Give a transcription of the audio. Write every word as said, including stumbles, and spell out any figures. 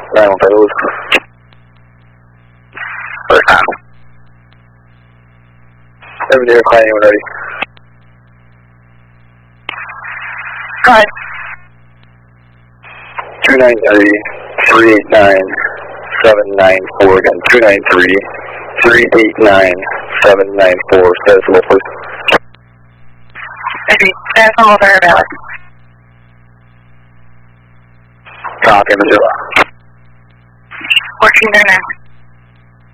nine one five. First time. Seven zero, client when ready. Go ahead. Two nine three three eight nine seven nine four again. Two nine three three eight nine seven nine four. Status level, please. Maybe status level very valid. Copy, Missoula. Fourteen nine nine.